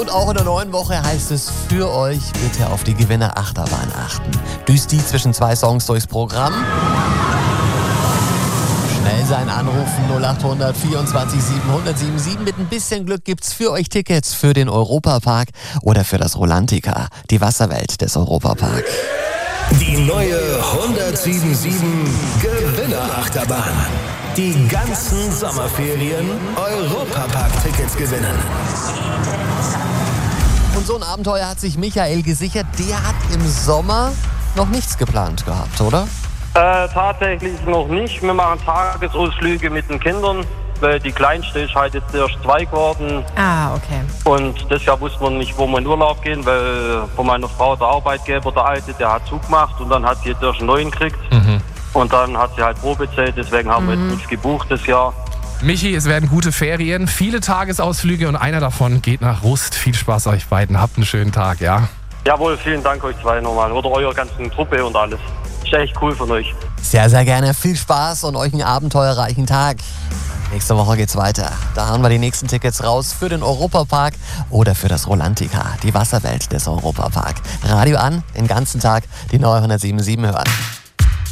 Und auch in der neuen Woche heißt es für euch, bitte auf die Gewinner-Achterbahn achten. Düst die zwischen 2 Songs durchs Programm. Schnell sein anrufen 0800 24 777. Mit ein bisschen Glück gibt's für euch Tickets für den Europapark oder für das Rolantica, die Wasserwelt des Europapark. Die neue 1077 Gewinner-Achterbahn. Die ganzen Sommerferien Europapark-Tickets gewinnen. Und so ein Abenteuer hat sich Michael gesichert. Der hat im Sommer noch nichts geplant gehabt, oder? Tatsächlich noch nicht. Wir machen Tagesausflüge mit den Kindern, weil die Kleinste ist halt jetzt erst 2 geworden. Ah, okay. Und das Jahr wusste man nicht, wo wir in Urlaub gehen, weil von meiner Frau der Arbeitgeber, der Alte, der hat zugemacht und dann hat sie jetzt erst einen neuen gekriegt. Und dann hat sie halt Probezeit, deswegen haben wir jetzt nichts gebucht das Jahr. Michi, es werden gute Ferien, viele Tagesausflüge und einer davon geht nach Rust. Viel Spaß euch beiden, habt einen schönen Tag, ja? Jawohl, vielen Dank euch zwei nochmal oder eurer ganzen Truppe und alles. Ist echt cool von euch. Sehr, sehr gerne. Viel Spaß und euch einen abenteuerreichen Tag. Nächste Woche geht's weiter. Da haben wir die nächsten Tickets raus für den Europapark oder für das Rolantica, die Wasserwelt des Europapark. Radio an, den ganzen Tag die neue 1077 hören.